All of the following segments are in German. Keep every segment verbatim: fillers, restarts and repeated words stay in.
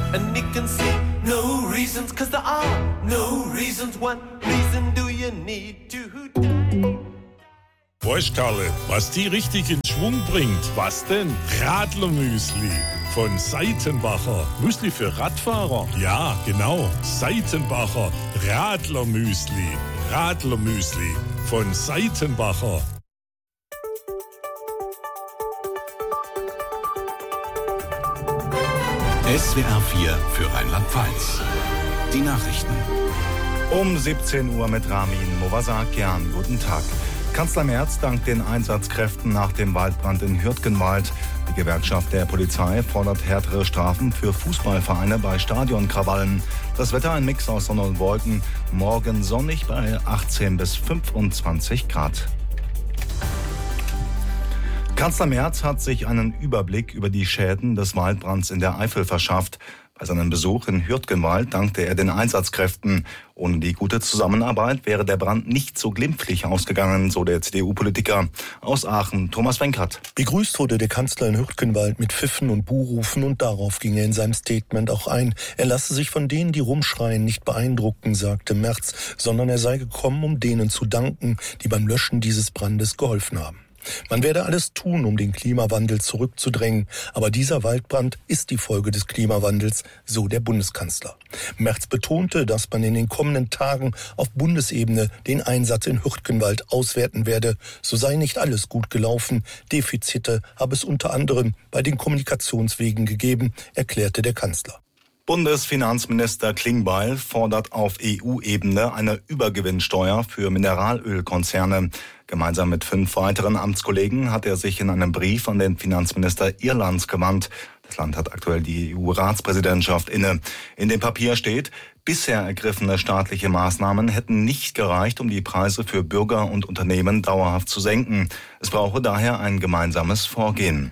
and he can see no reasons, cause there are no reasons. What reason do you need to die? Weißt Karle, was die richtig in Schwung bringt? Was denn? Radlermüsli von Seitenbacher. Müsli für Radfahrer? Ja, genau. Seitenbacher Radlermüsli. Radlermüsli von Seitenbacher. S W R vier für Rheinland-Pfalz. Die Nachrichten. Um siebzehn Uhr mit Ramin Movasakian. Guten Tag. Kanzler Merz dankt den Einsatzkräften nach dem Waldbrand in Hürtgenwald. Die Gewerkschaft der Polizei fordert härtere Strafen für Fußballvereine bei Stadionkrawallen. Das Wetter ein Mix aus Sonne und Wolken. Morgen sonnig bei achtzehn bis fünfundzwanzig Grad. Kanzler Merz hat sich einen Überblick über die Schäden des Waldbrands in der Eifel verschafft. Bei seinem Besuch in Hürtgenwald dankte er den Einsatzkräften. Ohne die gute Zusammenarbeit wäre der Brand nicht so glimpflich ausgegangen, so der C D U-Politiker. Aus Aachen, Thomas Wenkert. Begrüßt wurde der Kanzler in Hürtgenwald mit Pfiffen und Buhrufen und darauf ging er in seinem Statement auch ein. Er lasse sich von denen, die rumschreien, nicht beeindrucken, sagte Merz, sondern er sei gekommen, um denen zu danken, die beim Löschen dieses Brandes geholfen haben. Man werde alles tun, um den Klimawandel zurückzudrängen. Aber dieser Waldbrand ist die Folge des Klimawandels, so der Bundeskanzler. Merz betonte, dass man in den kommenden Tagen auf Bundesebene den Einsatz in Hürtgenwald auswerten werde. So sei nicht alles gut gelaufen. Defizite habe es unter anderem bei den Kommunikationswegen gegeben, erklärte der Kanzler. Bundesfinanzminister Klingbeil fordert auf E U-Ebene eine Übergewinnsteuer für Mineralölkonzerne. Gemeinsam mit fünf weiteren Amtskollegen hat er sich in einem Brief an den Finanzminister Irlands gewandt. Das Land hat aktuell die E U-Ratspräsidentschaft inne. In dem Papier steht, bisher ergriffene staatliche Maßnahmen hätten nicht gereicht, um die Preise für Bürger und Unternehmen dauerhaft zu senken. Es brauche daher ein gemeinsames Vorgehen.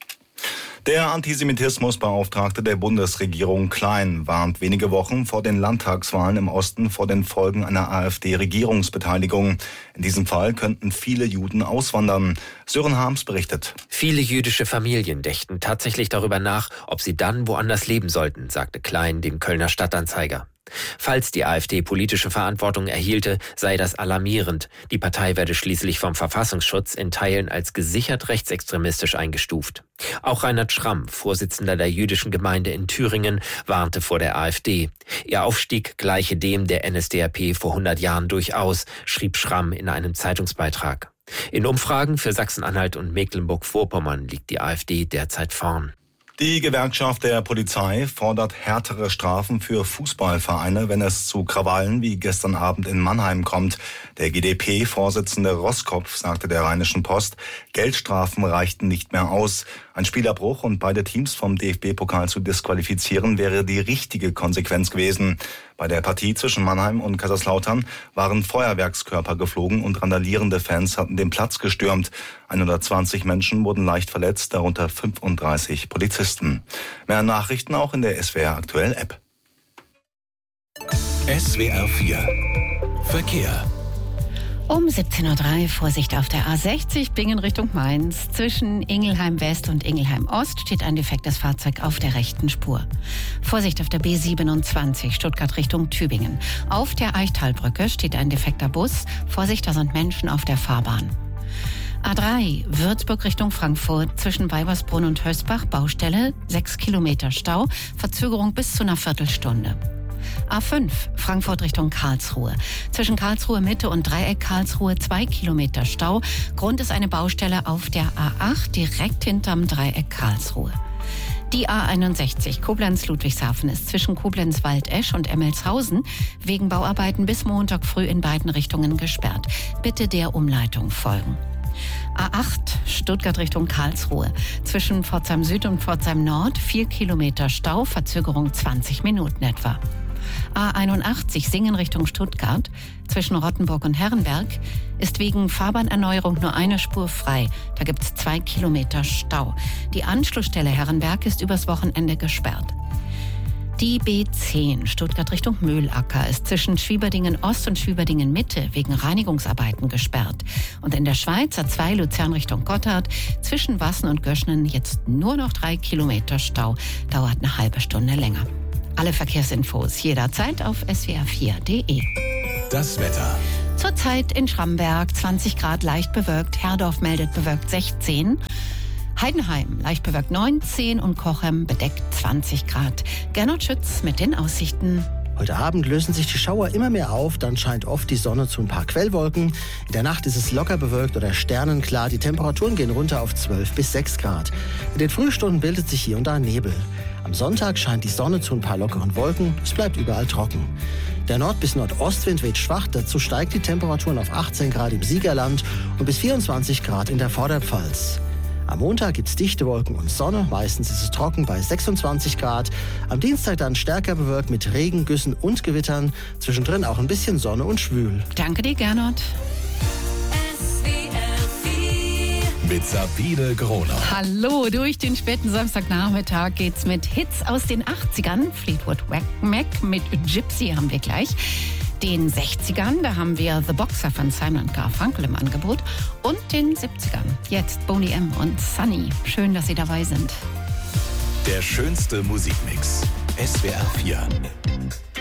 Der Antisemitismusbeauftragte der Bundesregierung Klein warnt wenige Wochen vor den Landtagswahlen im Osten vor den Folgen einer AfD-Regierungsbeteiligung. In diesem Fall könnten viele Juden auswandern. Sören Harms berichtet. Viele jüdische Familien dächten tatsächlich darüber nach, ob sie dann woanders leben sollten, sagte Klein dem Kölner Stadtanzeiger. Falls die AfD politische Verantwortung erhielte, sei das alarmierend. Die Partei werde schließlich vom Verfassungsschutz in Teilen als gesichert rechtsextremistisch eingestuft. Auch Reinhard Schramm, Vorsitzender der jüdischen Gemeinde in Thüringen, warnte vor der AfD. Ihr Aufstieg gleiche dem der N S D A P vor hundert Jahren durchaus, schrieb Schramm in einem Zeitungsbeitrag. In Umfragen für Sachsen-Anhalt und Mecklenburg-Vorpommern liegt die AfD derzeit vorn. Die Gewerkschaft der Polizei fordert härtere Strafen für Fußballvereine, wenn es zu Krawallen wie gestern Abend in Mannheim kommt. Der G D P-Vorsitzende Roskopf sagte der Rheinischen Post, Geldstrafen reichten nicht mehr aus. Ein Spielabbruch und beide Teams vom D F B-Pokal zu disqualifizieren wäre die richtige Konsequenz gewesen. Bei der Partie zwischen Mannheim und Kaiserslautern waren Feuerwerkskörper geflogen und randalierende Fans hatten den Platz gestürmt. hundertzwanzig Menschen wurden leicht verletzt, darunter fünfunddreißig Polizisten. Mehr Nachrichten auch in der S W R Aktuell App. S W R vier Verkehr. Um siebzehn Uhr drei Vorsicht auf der A sechzig, Bingen Richtung Mainz. Zwischen Ingelheim West und Ingelheim Ost steht ein defektes Fahrzeug auf der rechten Spur. Vorsicht auf der B siebenundzwanzig, Stuttgart Richtung Tübingen. Auf der Eichtalbrücke steht ein defekter Bus. Vorsicht, da sind Menschen auf der Fahrbahn. A drei, Würzburg Richtung Frankfurt, zwischen Weibersbrunn und Hösbach, Baustelle, sechs Kilometer Stau, Verzögerung bis zu einer Viertelstunde. A fünf, Frankfurt Richtung Karlsruhe. Zwischen Karlsruhe Mitte und Dreieck Karlsruhe zwei Kilometer Stau. Grund ist eine Baustelle auf der A acht, direkt hinterm Dreieck Karlsruhe. Die A einundsechzig, Koblenz-Ludwigshafen, ist zwischen Koblenz-Waldesch und Emmelshausen wegen Bauarbeiten bis Montag früh in beiden Richtungen gesperrt. Bitte der Umleitung folgen. A acht, Stuttgart Richtung Karlsruhe. Zwischen Pforzheim Süd und Pforzheim Nord vier Kilometer Stau, Verzögerung zwanzig Minuten etwa. A einundachtzig, Singen Richtung Stuttgart. Zwischen Rottenburg und Herrenberg ist wegen Fahrbahnerneuerung nur eine Spur frei. Da gibt es zwei Kilometer Stau. Die Anschlussstelle Herrenberg ist übers Wochenende gesperrt. Die B zehn, Stuttgart Richtung Mühlacker, ist zwischen Schwieberdingen Ost und Schwieberdingen Mitte wegen Reinigungsarbeiten gesperrt. Und in der Schweiz A zwei, Luzern Richtung Gotthard, zwischen Wassen und Göschnen jetzt nur noch drei Kilometer Stau. Dauert eine halbe Stunde länger. Alle Verkehrsinfos jederzeit auf s w r vier punkt d e. Das Wetter. Zurzeit in Schramberg zwanzig Grad, leicht bewölkt. Herdorf meldet bewölkt sechzehn. Heidenheim leicht bewölkt neunzehn und Cochem bedeckt zwanzig Grad. Gernot Schütz mit den Aussichten. Heute Abend lösen sich die Schauer immer mehr auf, dann scheint oft die Sonne zu ein paar Quellwolken. In der Nacht ist es locker bewölkt oder sternenklar. Die Temperaturen gehen runter auf zwölf bis sechs Grad. In den Frühstunden bildet sich hier und da Nebel. Am Sonntag scheint die Sonne zu ein paar lockeren Wolken. Es bleibt überall trocken. Der Nord- bis Nordostwind weht schwach. Dazu steigt die Temperaturen auf achtzehn Grad im Siegerland und bis vierundzwanzig Grad in der Vorderpfalz. Am Montag gibt es dichte Wolken und Sonne. Meistens ist es trocken bei sechsundzwanzig Grad. Am Dienstag dann stärker bewölkt mit Regen, Güssen und Gewittern. Zwischendrin auch ein bisschen Sonne und schwül. Danke dir, Gernot. Mit Sabine Groner. Hallo, durch den späten Samstagnachmittag geht's mit Hits aus den achtzigern. Fleetwood Mac mit Gypsy haben wir gleich. Den sechzigern, da haben wir The Boxer von Simon und Garfunkel im Angebot. Und den siebzigern, jetzt Boney M. und Sunny. Schön, dass Sie dabei sind. Der schönste Musikmix. S W R vier.